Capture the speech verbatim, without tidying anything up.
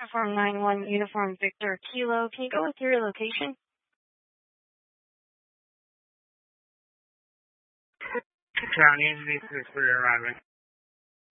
Uniform nine one, Uniform Victor Kilo. Can you go with your location? County, this is for your arriving.